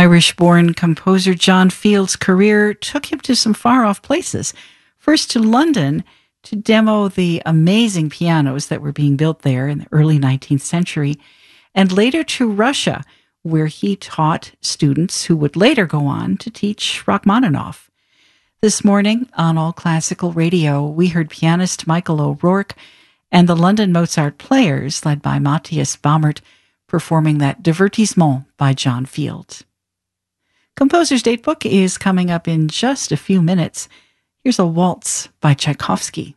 Irish-born composer John Field's career took him to some far-off places. First to London to demo the amazing pianos that were being built there in the early 19th century, and later to Russia, where he taught students who would later go on to teach Rachmaninoff. This morning on All Classical Radio, we heard pianist Michael O'Rourke and the London Mozart Players, led by Matthias Baumert, performing that Divertissement by John Field. Composer's Datebook is coming up in just a few minutes. Here's a waltz by Tchaikovsky.